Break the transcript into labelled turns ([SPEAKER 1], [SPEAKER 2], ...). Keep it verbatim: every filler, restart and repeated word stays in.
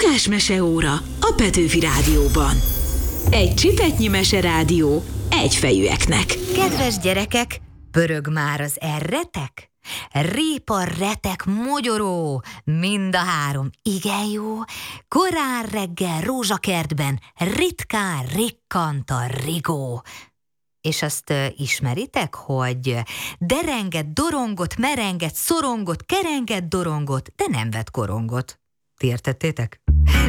[SPEAKER 1] Csodás meseóra a Petőfi Rádióban. Egy csipetnyi meserádió egyfejűeknek.
[SPEAKER 2] Kedves gyerekek, pörög már az erretek? Répa, retek, mogyoró, mind a három igen jó. Korán reggel rózsakertben ritkán rikkant a rigó. És azt uh, ismeritek, hogy derenget, dorongot, merenget, szorongot, kerenget, dorongot, de nem vett korongot. Ti értettétek?